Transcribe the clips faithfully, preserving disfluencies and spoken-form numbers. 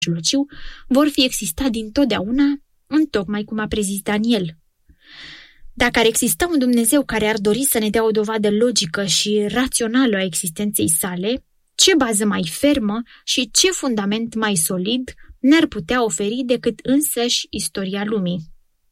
Mijlociu vor fi existat dintotdeauna, întocmai cum a prezis Daniel. Dacă ar exista un Dumnezeu care ar dori să ne dea o dovadă logică și rațională a existenței sale, ce bază mai fermă și ce fundament mai solid ne-ar putea oferi decât însăși istoria lumii?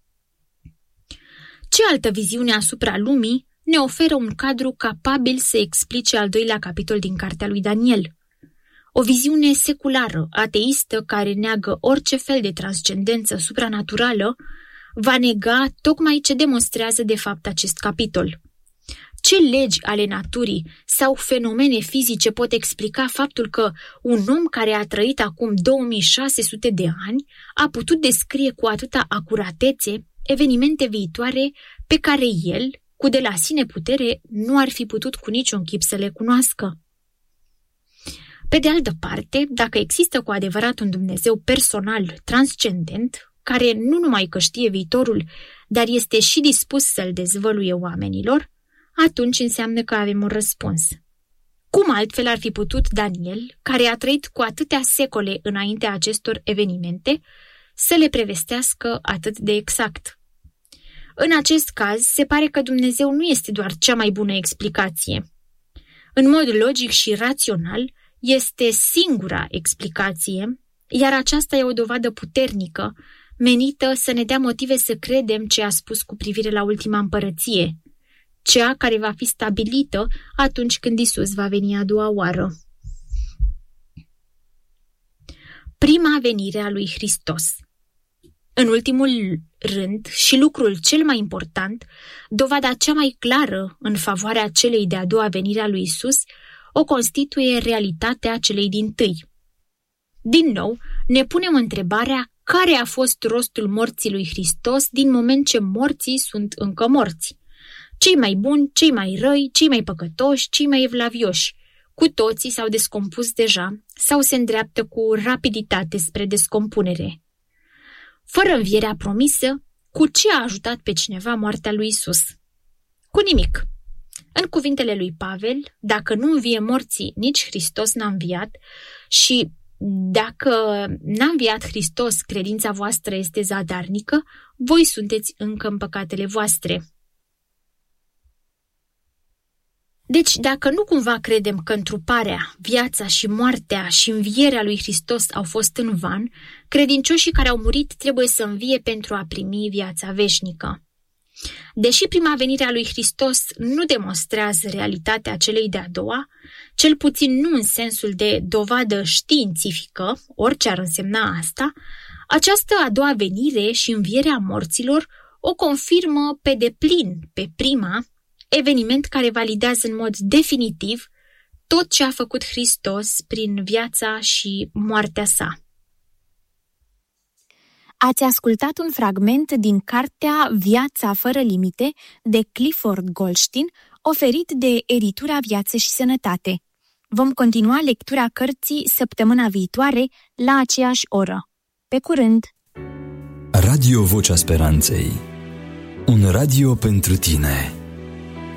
Ce altă viziune asupra lumii ne oferă un cadru capabil să explice al doilea capitol din cartea lui Daniel? O viziune seculară, ateistă, care neagă orice fel de transcendență supranaturală, va nega tocmai ce demonstrează de fapt acest capitol. Ce legi ale naturii sau fenomene fizice pot explica faptul că un om care a trăit acum două mii șase sute de ani a putut descrie cu atâta acuratețe evenimente viitoare pe care el, cu de la sine putere, nu ar fi putut cu niciun chip să le cunoască? Pe de altă parte, dacă există cu adevărat un Dumnezeu personal, transcendent, care nu numai că știe viitorul, dar este și dispus să-l dezvăluie oamenilor, atunci înseamnă că avem un răspuns. Cum altfel ar fi putut Daniel, care a trăit cu atâtea secole înaintea acestor evenimente, să le prevestească atât de exact? În acest caz, se pare că Dumnezeu nu este doar cea mai bună explicație. În mod logic și rațional, este singura explicație, iar aceasta e o dovadă puternică, menită să ne dea motive să credem ce a spus cu privire la ultima împărăție, cea care va fi stabilită atunci când Isus va veni a doua oară. Prima venire a lui Hristos. În ultimul rând, și lucrul cel mai important, dovada cea mai clară în favoarea celei de-a doua venire a lui Isus, o constituie realitatea celei dintâi. Din nou, ne punem întrebarea care a fost rostul morții lui Hristos din moment ce morții sunt încă morți. Cei mai buni, cei mai răi, cei mai păcătoși, cei mai evlavioși, cu toții s-au descompus deja sau se îndreaptă cu rapiditate spre descompunere. Fără învierea promisă, cu ce a ajutat pe cineva moartea lui Isus? Cu nimic. În cuvintele lui Pavel, dacă nu învie morții, nici Hristos n-a înviat și dacă n-a înviat Hristos, credința voastră este zadarnică, voi sunteți încă în păcatele voastre. Deci, dacă nu cumva credem că întruparea, viața și moartea și învierea lui Hristos au fost în van, credincioșii care au murit trebuie să învie pentru a primi viața veșnică. Deși prima venire a lui Hristos nu demonstrează realitatea celei de-a doua, cel puțin nu în sensul de dovadă științifică, orice ar însemna asta, această a doua venire și învierea morților o confirmă pe deplin pe prima, eveniment care validează în mod definitiv tot ce a făcut Hristos prin viața și moartea sa. Ați ascultat un fragment din cartea Viața fără limite de Clifford Goldstein, oferit de editura Viață și Sănătate. Vom continua lectura cărții săptămâna viitoare la aceeași oră. Pe curând! Radio Vocea Speranței. Un radio pentru tine.